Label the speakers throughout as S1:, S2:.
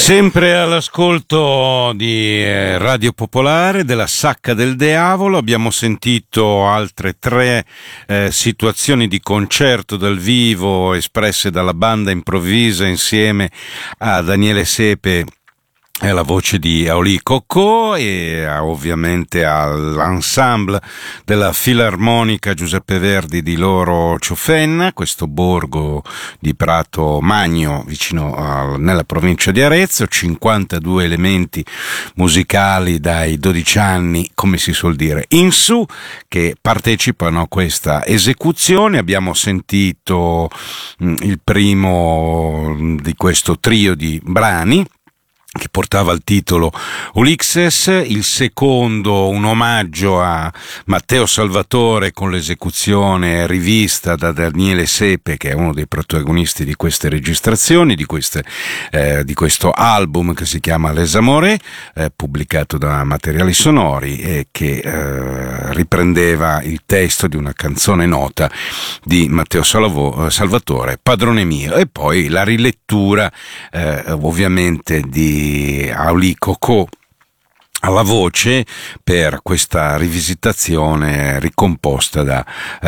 S1: Sempre all'ascolto di Radio Popolare della Sacca del Diavolo. Abbiamo sentito altre tre situazioni di concerto dal vivo espresse dalla banda improvvisa insieme a Daniele Sepe e la voce di Auli Cocco e ovviamente all'ensemble della Filarmonica Giuseppe Verdi di Loro Ciofenna, questo borgo di Prato Magno vicino nella provincia di Arezzo. 52 elementi musicali dai 12 anni, come si suol dire, in su, che partecipano a questa esecuzione. Abbiamo sentito il primo di questo trio di brani che portava il titolo Ulixes, il secondo un omaggio a Matteo Salvatore con l'esecuzione rivista da Daniele Sepe, che è uno dei protagonisti di queste registrazioni, di questo album che si chiama Les Amores, pubblicato da Materiali Sonori e che riprendeva il testo di una canzone nota di Matteo Salvatore, Padrone mio, e poi la rilettura ovviamente di Auli Cocco alla voce per questa rivisitazione ricomposta da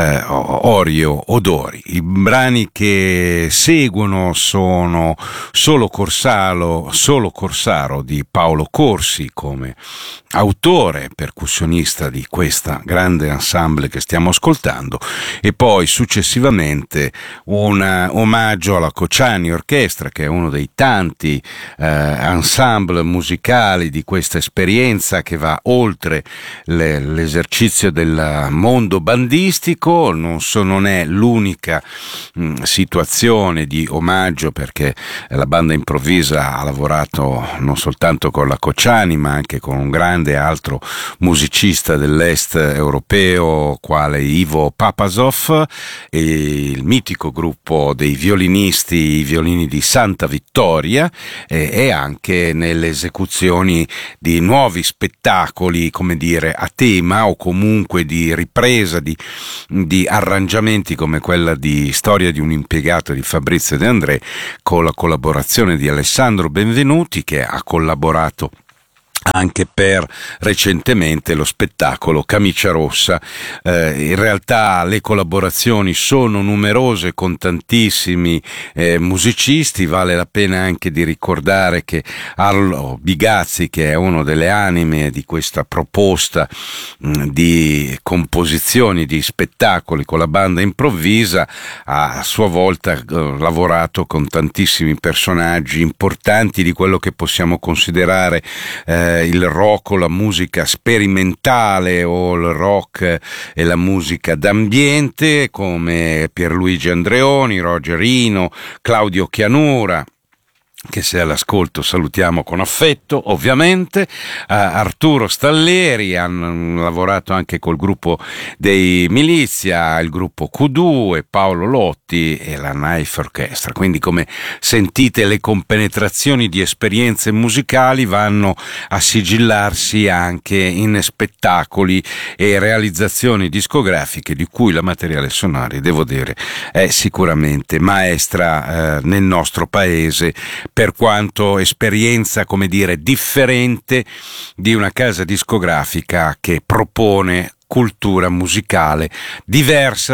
S1: Orio Odori. I brani che seguono sono Solo Corsaro di Paolo Corsi come autore, percussionista di questa grande ensemble che stiamo ascoltando, e poi successivamente un omaggio alla Cociani Orchestra, che è uno dei tanti ensemble musicali di questa esperienza che va oltre l'esercizio del mondo bandistico. Non è l'unica situazione di omaggio, perché la banda improvvisa ha lavorato non soltanto con la Cociani ma anche con un grande altro musicista dell'est europeo quale Ivo Papazov e il mitico gruppo dei violinisti, i violini di Santa Vittoria, e anche nelle esecuzioni di nuovi spettacoli, come dire, a tema o comunque di ripresa di arrangiamenti come quella di Storia di un impiegato di Fabrizio De André, con la collaborazione di Alessandro Benvenuti, che ha collaborato anche per recentemente lo spettacolo Camicia Rossa. In realtà le collaborazioni sono numerose con tantissimi musicisti. Vale la pena anche di ricordare che Arlo Bigazzi, che è uno delle anime di questa proposta di composizioni di spettacoli con la banda improvvisa, ha a sua volta lavorato con tantissimi personaggi importanti di quello che possiamo considerare il rock o la musica sperimentale, o il rock e la musica d'ambiente, come Pierluigi Andreoni, Roger Ino, Claudio Chianura, che se all'ascolto salutiamo con affetto ovviamente, Arturo Stalleri. Hanno lavorato anche col gruppo dei Milizia, il gruppo Q2, Paolo Lotti e la Knife Orchestra. Quindi, come sentite, le compenetrazioni di esperienze musicali vanno a sigillarsi anche in spettacoli e realizzazioni discografiche di cui la Materiale Sonori, devo dire, è sicuramente maestra nel nostro paese, per quanto esperienza, come dire, differente di una casa discografica che propone cultura musicale diversa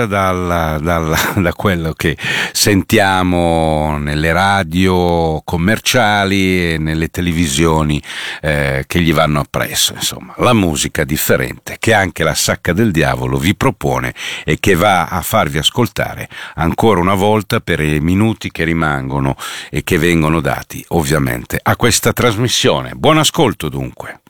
S1: da quello che sentiamo nelle radio commerciali e nelle televisioni che gli vanno appresso. Insomma, la musica differente che anche la Sacca del Diavolo vi propone e che va a farvi ascoltare ancora una volta per i minuti che rimangono e che vengono dati ovviamente a questa trasmissione. Buon ascolto dunque.